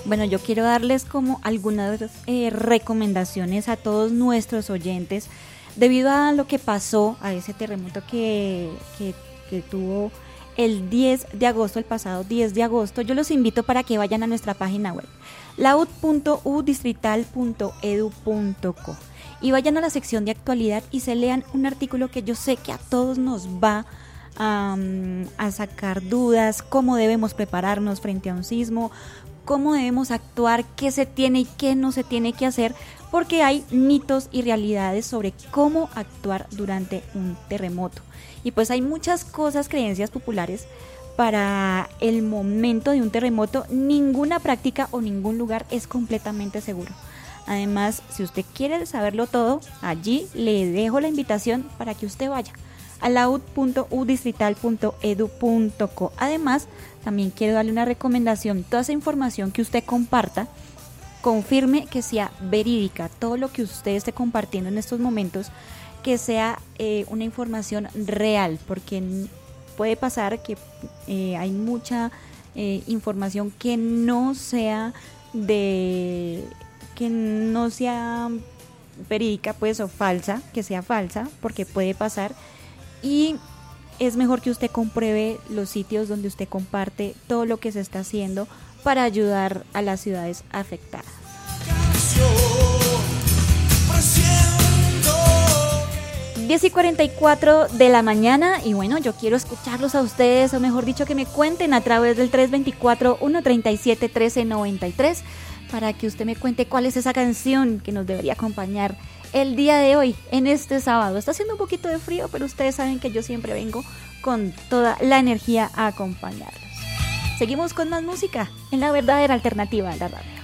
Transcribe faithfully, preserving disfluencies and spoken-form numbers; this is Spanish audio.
Bueno, yo quiero darles como algunas eh, recomendaciones a todos nuestros oyentes debido a lo que pasó, a ese terremoto que, que, que tuvo el diez de agosto, el pasado diez de agosto. Yo los invito para que vayan a nuestra página web, laud punto u distrital punto edu punto co, y vayan a la sección de actualidad y se lean un artículo que yo sé que a todos nos va a, a sacar dudas, cómo debemos prepararnos frente a un sismo, cómo debemos actuar, qué se tiene y qué no se tiene que hacer, porque hay mitos y realidades sobre cómo actuar durante un terremoto. Y pues hay muchas cosas, creencias populares para el momento de un terremoto. Ninguna práctica o ningún lugar es completamente seguro. Además, si usted quiere saberlo todo, allí le dejo la invitación para que usted vaya a laud punto u distrital punto edu punto co. Además, también quiero darle una recomendación: toda esa información que usted comparta, confirme que sea verídica. Todo lo que usted esté compartiendo en estos momentos, que sea eh, una información real, porque puede pasar que eh, hay mucha eh, información que no sea de que no sea verídica, pues, o falsa, que sea falsa, porque puede pasar. Y es mejor que usted compruebe los sitios donde usted comparte todo lo que se está haciendo para ayudar a las ciudades afectadas. diez y cuarenta y cuatro de la mañana, y bueno, yo quiero escucharlos a ustedes, o mejor dicho, que me cuenten a través del tres dos cuatro, uno tres siete, uno tres nueve tres, para que usted me cuente cuál es esa canción que nos debería acompañar el día de hoy, en este sábado. Está haciendo un poquito de frío, pero ustedes saben que yo siempre vengo con toda la energía a acompañarlos. Seguimos con más música en la verdadera alternativa de la radio.